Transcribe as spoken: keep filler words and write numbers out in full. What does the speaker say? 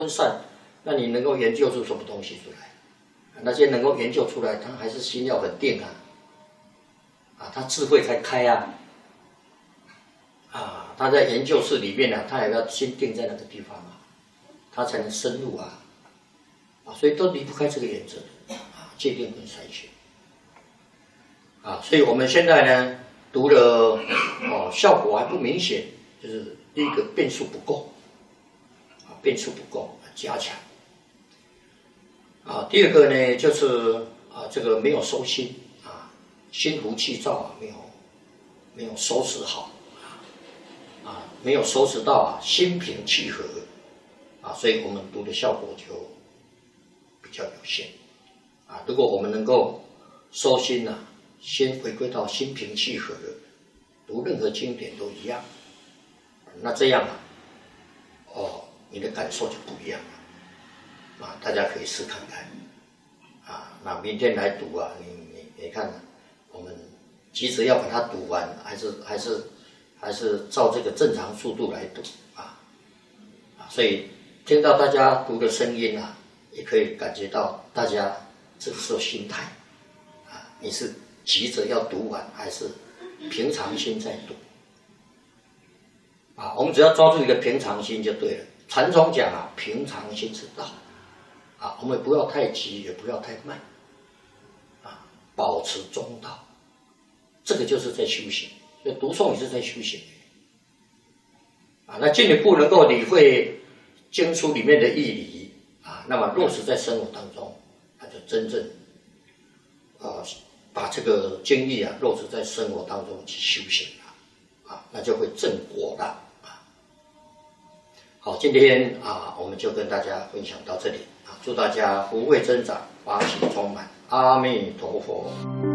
分散，那你能够研究出什么东西出来？那些能够研究出来，他还是心要很定啊，啊，他智慧才开啊，啊，他在研究室里面呢、啊，他也要心定在那个地方啊，他才能深入啊，啊，所以都离不开这个原则啊，界定跟筛选啊，所以我们现在呢读了哦，效果还不明显，就是第一个变数不够。 变数不够，加强。啊，第二个呢，就是啊，这个没有收心啊，心浮气躁啊，没有没有收拾好啊，啊，没有收拾到啊，心平气和啊，所以我们读的效果就比较有限啊。如果我们能够收心呐、啊，先回归到心平气和的，读任何经典都一样，那这样啊，哦。 你的感受就不一样了，啊，大家可以试看看，啊，那明天来读啊，你你你看，我们急着要把它读完，还是还是还是照这个正常速度来读啊，啊，所以听到大家读的声音啊，也可以感觉到大家这个时候心态，啊，你是急着要读完，还是平常心在读？啊，我们只要抓住一个平常心就对了。 禅宗讲啊，平常心是道，啊，我们不要太急，也不要太慢，啊，保持中道，这个就是在修行。所以读诵也是在修行，啊，那进一步能够理会经书里面的义理啊，那么落实在生活当中，那就真正，呃，把这个经义啊落实在生活当中去修行了，啊，那就会正果了。 好，今天啊，我们就跟大家分享到这里啊，祝大家福慧增长，法喜充满，阿弥陀佛。